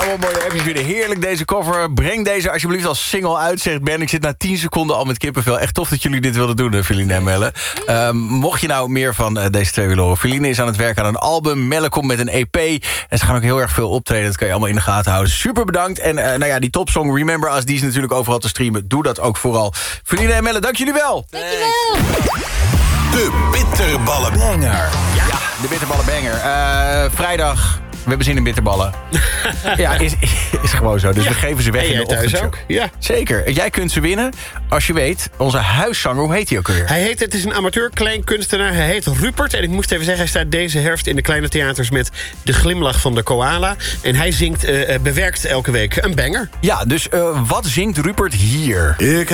allemaal mooie appjes binnen. Heerlijk deze cover. Breng deze alsjeblieft als single uit, zegt Ben. Ik zit na 10 seconden al met kippenvel. Echt tof dat jullie dit wilden doen, Feline en Melle. Mocht je nou meer van deze twee willen horen. Feline is aan het werk aan een album. Melle komt met een EP. En ze gaan ook heel erg veel optreden. Dat kan je allemaal in de gaten houden. Super bedankt. En die topsong Remember Us, die is natuurlijk overal te streamen. Doe dat ook vooral. Feline en Melle, dank jullie wel. Dankjewel. De bitterballenbanger. Ja, de bitterballenbanger. Vrijdag. We hebben zin in bitterballen. Ja, is gewoon zo. Dus we geven ze weg en in de jij thuis ochtendshow. ook. Ja. Zeker. Jij kunt ze winnen als je weet. Onze huiszanger, hoe heet hij ook alweer? Het is een amateur kleinkunstenaar. Hij heet Rupert. En ik moest even zeggen, hij staat deze herfst in de kleine theaters met De Glimlach van de Koala. En hij zingt, bewerkt elke week een banger. Ja, dus wat zingt Rupert hier? Ik